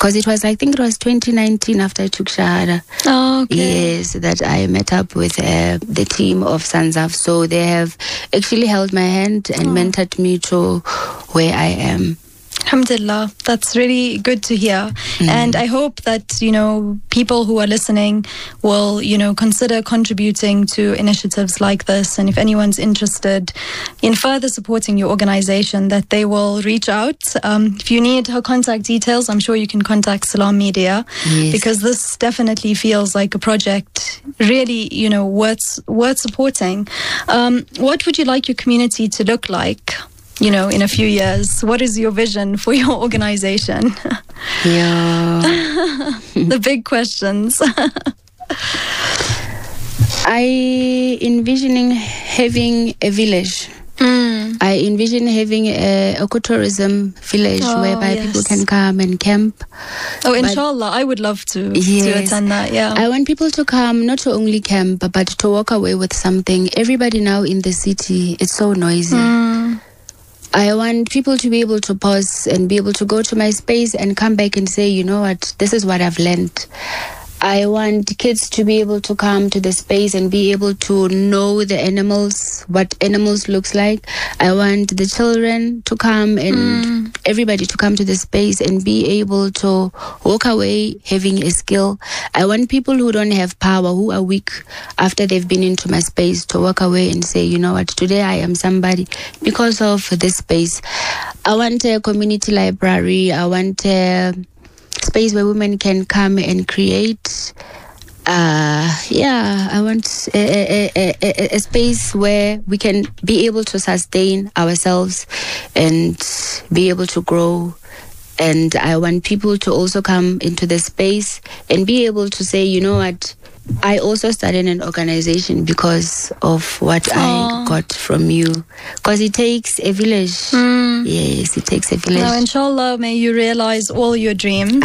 because it was, I think it was 2019 after I took Shahada. Oh, okay. Yes, that I met up with the team of Sanzaf. So they have actually held my hand and mentored me to where I am. Alhamdulillah, that's really good to hear. And I hope that, people who are listening will, consider contributing to initiatives like this. And if anyone's interested in further supporting your organization, that they will reach out. If you need her contact details, I'm sure you can contact Salam Media, because this definitely feels like a project really, worth supporting. What would you like your community to look like? In a few years? What is your vision for your organization? Yeah. The big questions. I envisioning having a village. I envision having a ecotourism village whereby people can come and camp. Inshallah, I would love to attend that. Yeah, I want people to come not to only camp but to walk away with something. Everybody now in the city, it's so noisy. I want people to be able to pause and be able to go to my space and come back and say, you know what, this is what I've learned. I want kids to be able to come to the space and be able to know the animals, what animals looks like. I want the children to come and everybody to come to the space and be able to walk away having a skill. I want people who don't have power, who are weak after they've been into my space, to walk away and say, you know what, today I am somebody because of this space. I want a community library. I want a space where women can come and create. I want a space where we can be able to sustain ourselves and be able to grow. And I want people to also come into the space and be able to say, you know what, I also started an organization because of what I got from you. Because it takes a village. Yes, it takes a village. Now, inshallah, may you realize all your dreams.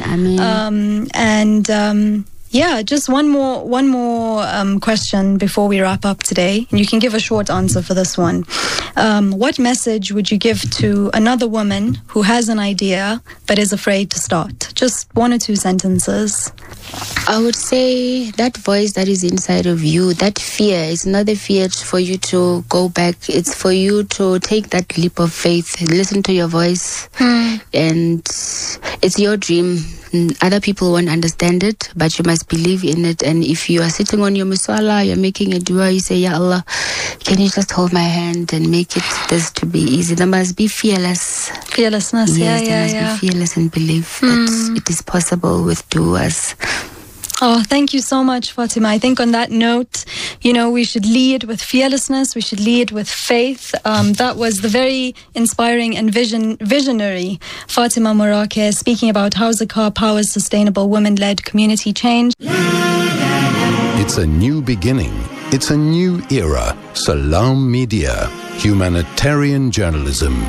Ameen. Just one more question before we wrap up today. And you can give a short answer for this one. What message would you give to another woman who has an idea but is afraid to start? Just 1 or 2 sentences. I would say that voice that is inside of you, that fear, is not a fear for you to go back. It's for you to take that leap of faith, listen to your voice, and it's your dream. Other people won't understand it, but you must believe in it. And if you are sitting on your musalla, you're making a dua, you say, Ya Allah, can you just hold my hand and make it this to be easy? There must be fearlessness. Yes, there must be fearless and believe that it is possible with doers. Oh, thank you so much, Fatima. I think on that note, we should lead with fearlessness. We should lead with faith. That was the very inspiring and visionary Fatima Morake speaking about how Zakah powers sustainable women-led community change. It's a new beginning. It's a new era. Salam Media, humanitarian journalism.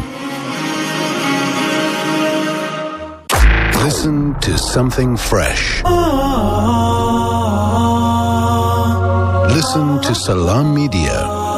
Listen to something fresh. Listen to Salam Media.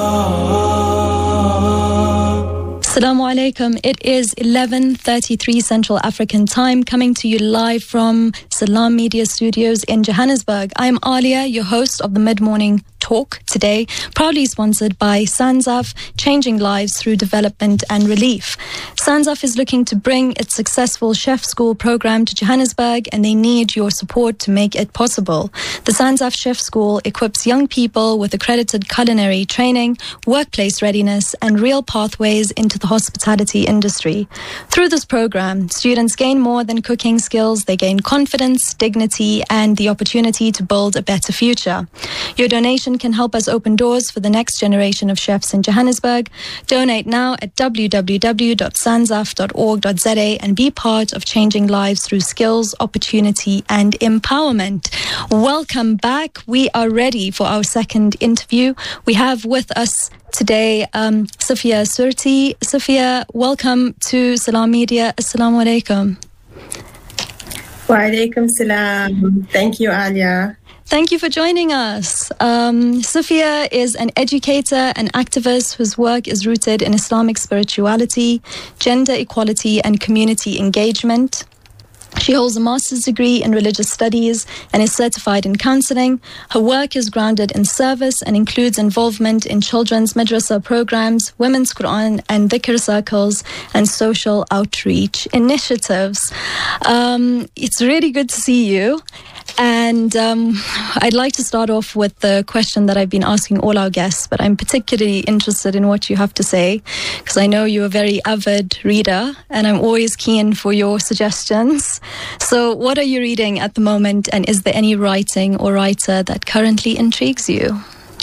Assalamu alaikum. It is 11:33 Central African Time, coming to you live from Salam Media Studios in Johannesburg. I'm Alia, your host of the Mid-Morning Talk today, proudly sponsored by Sanzaf, changing lives through development and relief. Sanzaf is looking to bring its successful chef school program to Johannesburg, and they need your support to make it possible. The Sanzaf Chef School equips young people with accredited culinary training, workplace readiness, and real pathways into the hospitality industry. Through this program, students gain more than cooking skills. They gain confidence, dignity, and the opportunity to build a better future. Your donation can help us open doors for the next generation of chefs in Johannesburg. Donate now at www.sanzaf.org.za and be part of changing lives through skills, opportunity, and empowerment. Welcome back. We are ready for our second interview. We have with us today Safia Surti. Safia, welcome to Salam Media. Assalamu alaikum. Wa alaikum salam. Thank you, Alia. Thank you for joining us. Safia is an educator and activist whose work is rooted in Islamic spirituality, gender equality, and community engagement. She holds a master's degree in religious studies and is certified in counseling. Her work is grounded in service and includes involvement in children's madrasa programs, women's Quran and dhikr circles, and social outreach initiatives. It's really good to see you. And I'd like to start off with the question that I've been asking all our guests, but I'm particularly interested in what you have to say, because I know you're a very avid reader, and I'm always keen for your suggestions. So what are you reading at the moment, and is there any writing or writer that currently intrigues you?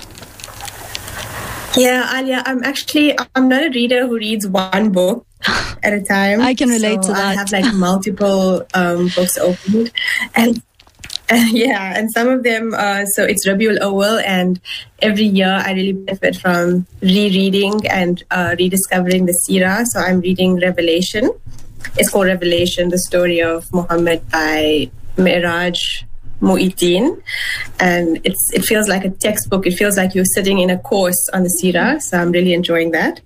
Yeah, Alia, I'm not a reader who reads one book at a time. I can relate to that. I have like multiple books opened, and and some of them, so it's Rabiul Awwal, and every year I really benefit from rereading and rediscovering the Seerah. So I'm reading Revelation. It's called Revelation, the story of Muhammad by Miraj Mu'eddin. And it feels like a textbook. It feels like you're sitting in a course on the Seerah. So I'm really enjoying that.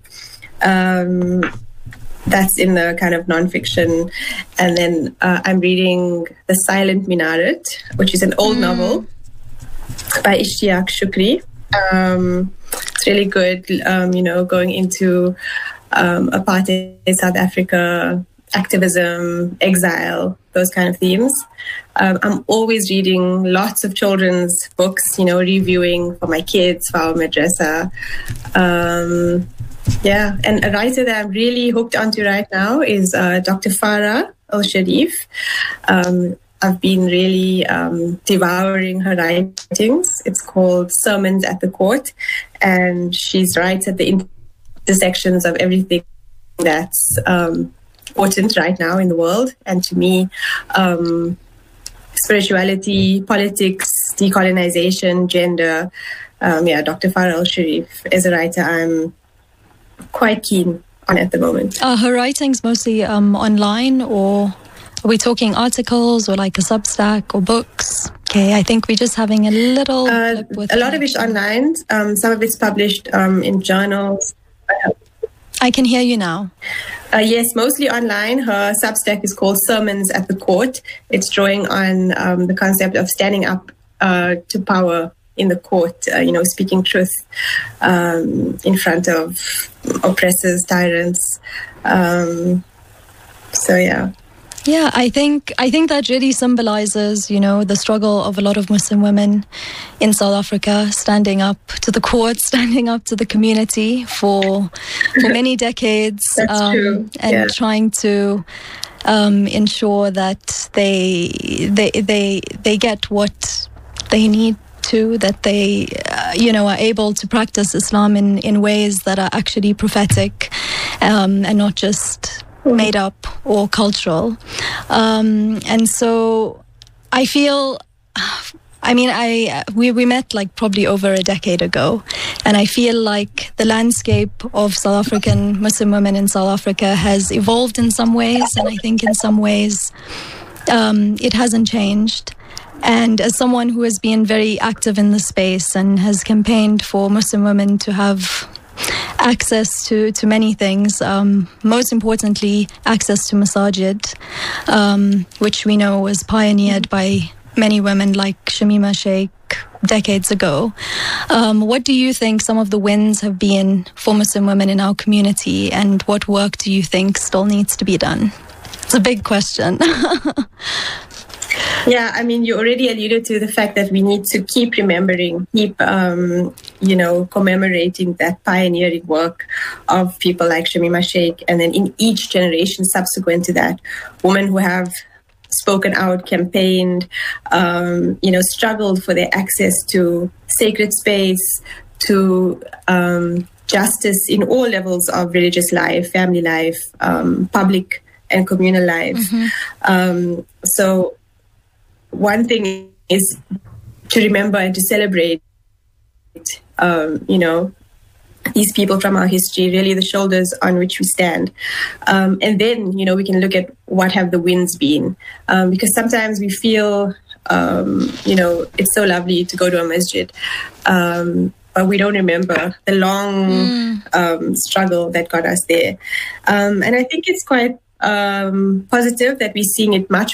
That's in the kind of nonfiction. And then I'm reading The Silent Minaret, which is an old novel by Ishtiaq Shukri. It's really good, going into apartheid, South Africa, activism, exile, those kind of themes. I'm always reading lots of children's books, reviewing for my kids, for our madrasa. And a writer that I'm really hooked onto right now is Dr. Farah Al-Sharif. I've been really devouring her writings. It's called Sermons at the Court, and she writes at the intersections of everything that's important right now in the world. And to me, spirituality, politics, decolonization, gender. Dr. Farah Al-Sharif is a writer I'm quite keen on at the moment. Are her writings mostly online, or are we talking articles or like a Substack or books? Okay, I think we're just having a little flip with a lot of it's online. Some of it's published in journals. I can hear you now. Yes, mostly online. Her Substack is called Sermons at the Court. It's drawing on the concept of standing up to power in the court, speaking truth in front of oppressors, tyrants. Yeah, I think that really symbolizes, the struggle of a lot of Muslim women in South Africa, standing up to the court, standing up to the community for many decades. That's true. And trying to ensure that they get what they need to, that they are able to practice Islam in ways that are actually prophetic and not just made up or cultural. And so I feel, we met like probably over a decade ago, and I feel like the landscape of South African Muslim women in South Africa has evolved in some ways, and I think in some ways it hasn't changed. And as someone who has been very active in the space and has campaigned for Muslim women to have access to many things, most importantly, access to masajid, which we know was pioneered by many women like Shamima Sheikh decades ago. What do you think some of the wins have been for Muslim women in our community, and what work do you think still needs to be done? It's a big question. Yeah, you already alluded to the fact that we need to keep remembering, commemorating that pioneering work of people like Shamima Sheikh, and then in each generation subsequent to that, women who have spoken out, campaigned, struggled for their access to sacred space, to justice in all levels of religious life, family life, public and communal life. Mm-hmm. So one thing is to remember and to celebrate, these people from our history, really the shoulders on which we stand. And then, we can look at what have the wins been. Because sometimes we feel, it's so lovely to go to a masjid, but we don't remember the long struggle that got us there. And I think it's quite positive that we're seeing it much